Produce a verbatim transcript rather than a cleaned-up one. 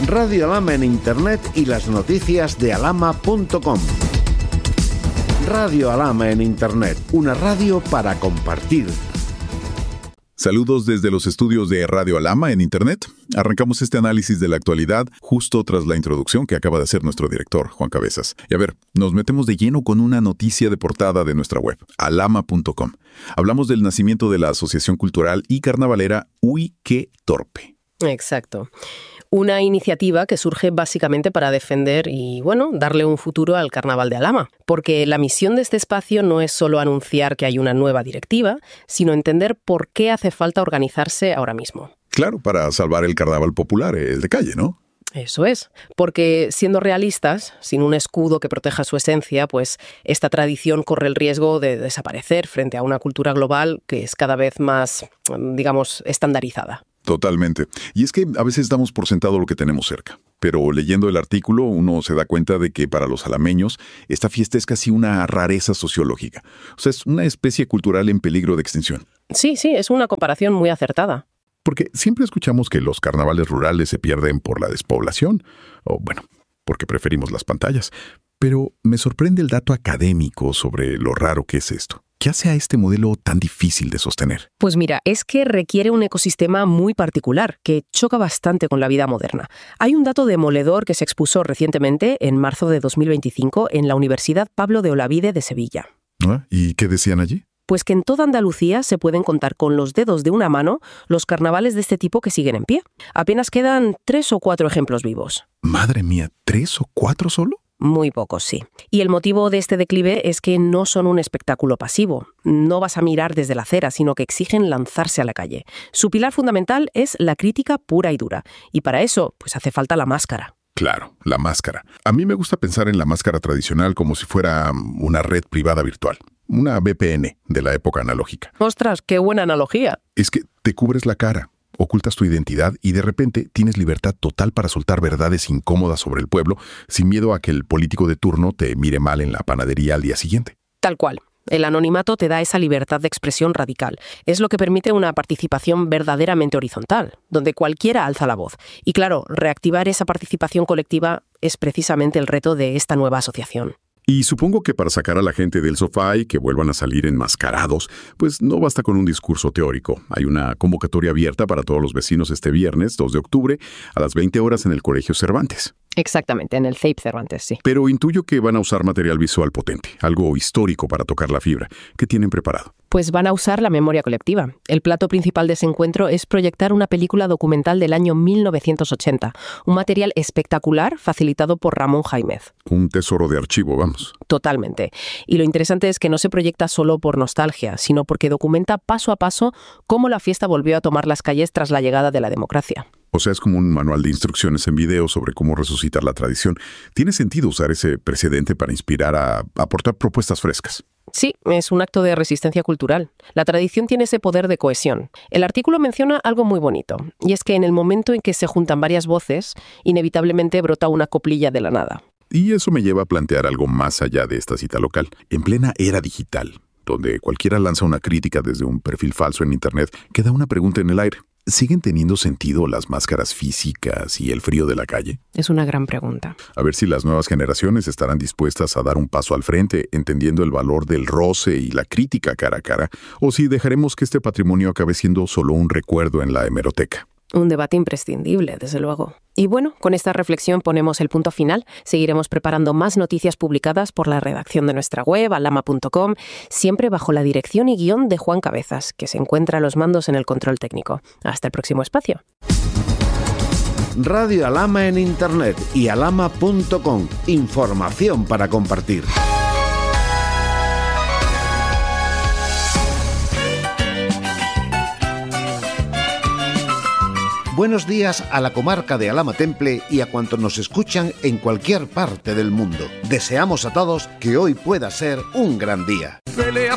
Radio Alhama en Internet y las noticias de alhama punto com. Radio Alhama en Internet, una radio para compartir. Saludos desde los estudios de Radio Alhama en Internet. Arrancamos este análisis de la actualidad justo tras la introducción que acaba de hacer nuestro director, Juan Cabezas. Y a ver, nos metemos de lleno con una noticia de portada de nuestra web, alhama punto com. Hablamos del nacimiento de la Asociación Cultural y Carnavalera Uy, qué torpe. Exacto. Una iniciativa que surge básicamente para defender y, bueno, darle un futuro al Carnaval de Alhama. Porque la misión de este espacio no es solo anunciar que hay una nueva directiva, sino entender por qué hace falta organizarse ahora mismo. Claro, para salvar el carnaval popular, el de calle, ¿no? Eso es, porque siendo realistas, sin un escudo que proteja su esencia, pues esta tradición corre el riesgo de desaparecer frente a una cultura global que es cada vez más, digamos, estandarizada. Totalmente. Y es que a veces damos por sentado lo que tenemos cerca. Pero leyendo el artículo uno se da cuenta de que para los alameños esta fiesta es casi una rareza sociológica. O sea, es una especie cultural en peligro de extinción. Sí, sí, es una comparación muy acertada. Porque siempre escuchamos que los carnavales rurales se pierden por la despoblación. O bueno, porque preferimos las pantallas. Pero me sorprende el dato académico sobre lo raro que es esto. ¿Qué hace a este modelo tan difícil de sostener? Pues mira, es que requiere un ecosistema muy particular, que choca bastante con la vida moderna. Hay un dato demoledor que se expuso recientemente, en marzo de dos mil veinticinco, en la Universidad Pablo de Olavide de Sevilla. ¿Ah? ¿Y qué decían allí? Pues que en toda Andalucía se pueden contar con los dedos de una mano los carnavales de este tipo que siguen en pie. Apenas quedan tres o cuatro ejemplos vivos. Madre mía, ¿tres o cuatro solo? Muy pocos, sí. Y el motivo de este declive es que no son un espectáculo pasivo. No vas a mirar desde la acera, sino que exigen lanzarse a la calle. Su pilar fundamental es la crítica pura y dura. Y para eso, pues hace falta la máscara. Claro, la máscara. A mí me gusta pensar en la máscara tradicional como si fuera una red privada virtual. Una V P N de la época analógica. ¡Ostras, qué buena analogía! Es que te cubres la cara, ocultas tu identidad y de repente tienes libertad total para soltar verdades incómodas sobre el pueblo sin miedo a que el político de turno te mire mal en la panadería al día siguiente. Tal cual. El anonimato te da esa libertad de expresión radical. Es lo que permite una participación verdaderamente horizontal, donde cualquiera alza la voz. Y claro, reactivar esa participación colectiva es precisamente el reto de esta nueva asociación. Y supongo que para sacar a la gente del sofá y que vuelvan a salir enmascarados, pues no basta con un discurso teórico. Hay una convocatoria abierta para todos los vecinos este viernes, dos de octubre, a las veinte horas en el Colegio Cervantes. Exactamente, en el C E I P Cervantes, sí. Pero intuyo que van a usar material visual potente, algo histórico para tocar la fibra. ¿Qué tienen preparado? Pues van a usar la memoria colectiva. El plato principal de ese encuentro es proyectar una película documental del año mil novecientos ochenta, un material espectacular facilitado por Ramón Jaimez. Un tesoro de archivo, vamos. Totalmente. Y lo interesante es que no se proyecta solo por nostalgia, sino porque documenta paso a paso cómo la fiesta volvió a tomar las calles tras la llegada de la democracia. O sea, es como un manual de instrucciones en video sobre cómo resucitar la tradición. ¿Tiene sentido usar ese precedente para inspirar a aportar propuestas frescas? Sí, es un acto de resistencia cultural. La tradición tiene ese poder de cohesión. El artículo menciona algo muy bonito, y es que en el momento en que se juntan varias voces, inevitablemente brota una coplilla de la nada. Y eso me lleva a plantear algo más allá de esta cita local. En plena era digital, donde cualquiera lanza una crítica desde un perfil falso en Internet, queda una pregunta en el aire. ¿Siguen teniendo sentido las máscaras físicas y el frío de la calle? Es una gran pregunta. A ver si las nuevas generaciones estarán dispuestas a dar un paso al frente, entendiendo el valor del roce y la crítica cara a cara, o si dejaremos que este patrimonio acabe siendo solo un recuerdo en la hemeroteca. Un debate imprescindible, desde luego. Y bueno, con esta reflexión ponemos el punto final. Seguiremos preparando más noticias publicadas por la redacción de nuestra web, alhama punto com, siempre bajo la dirección y guión de Juan Cabezas, que se encuentra a los mandos en el control técnico. Hasta el próximo espacio. Radio Alhama en Internet y alhama punto com. Información para compartir. Buenos días a la comarca de Alhama Temple y a cuantos nos escuchan en cualquier parte del mundo. Deseamos a todos que hoy pueda ser un gran día.